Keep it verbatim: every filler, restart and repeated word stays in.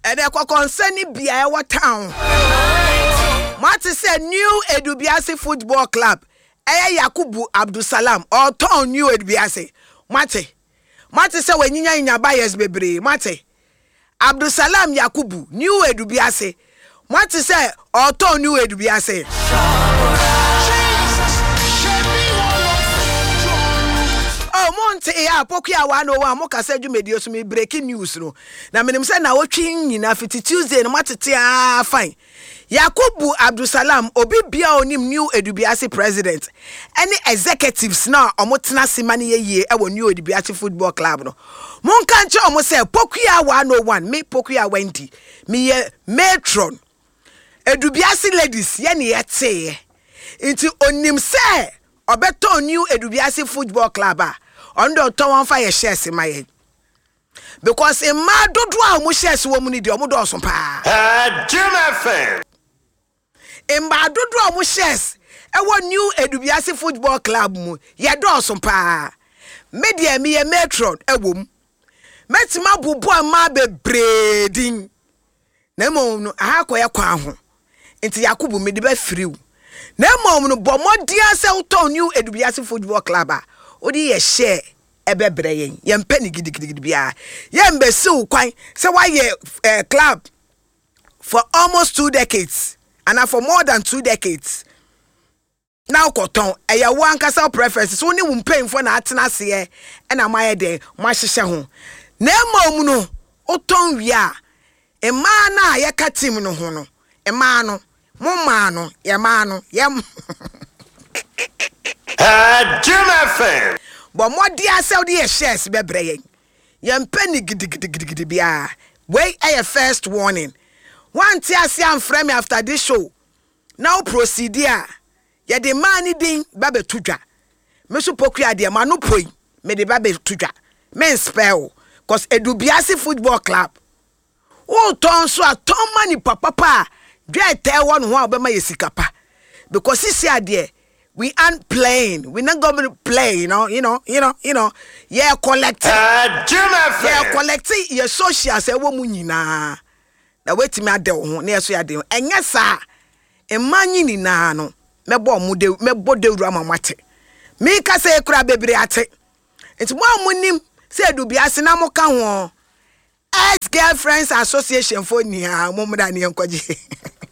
And they ko concern bia what town. Mate say New Edubiase Football Club. Eye Yakubu Abdusalam or town New Edubiase. Mate. Mate say when yinya inya bias bebre. Mate. Abdusalam Yakubu New Edubiase. Mate say or town New Edubiase. Oh, Monte, yeah, Pokia one oh one, Moka said you made you some breaking news. No, now, Madam said, now watching enough it Tuesday, no matter, fine. Yakubu Abdusalam, Obi Bia on him New Edubiase president. Any executives now, or Motna Simani ye, our New Edubiase Football Club. No, Monkancho almost said, Pokia one oh one, me Pokia Wendy, me a matron. Edubiase ladies, yenny yet say, into on him say, or better New Edubiase Football Club. Under town fire shares in my head. Because a mad do draw shares woman in the Omodoson pa. Uh, Jim F M. A mad do draw shares. A one New Edubiase Football Club. Ya Dawson pa. Media me a matron, a womb. Met my bubu and my be breeding. Nemo no ahakoya kwaho. Into Yakubu me the be free. Nemo no bomo dia se to New Edubiase Football Club. Odi ye share ebebre yen ye mpani gidigidi bia ye mbese ukwan se why uh, club for almost two decades and for more than two decades now koton e ya one kasa preferences so ni wo mpain for na atena se e na maye den mo ahyehye ho na emom no oton wi a e ma na ye ka team no ho no e ma no mo ma no ye ma no ye Uh, Jim F M. But more dear Saudi shares be braying. Yam penny giddy giddy giddy giddy bia. Wait a first warning. One tear siam frame after this show. Now proceed ya. Ya de money ding babe tuja. Mesu pokia de manu poi. Me de babe tuja. Men spell. Cause Edubiase Football Club. Oh, ton so a ton money papa pa. Dry tell one who be my yesikapa. Because he said there. We aren't playing. We're not going to play, you know, you know, you know, you know. Yeah, collecting. Uh, Jim F M. Yeah, collecting your social say woman na. Na wait me ade ho na so ya de. Enye sa. E manyi ni na no. Me bo mu de me bo de wura mamate. Me ka say kura bebre ate. Enti mo amunim say Edubiase na mo ka ho. Ex Girlfriends Association for ni ha mo mu da ne enkoje.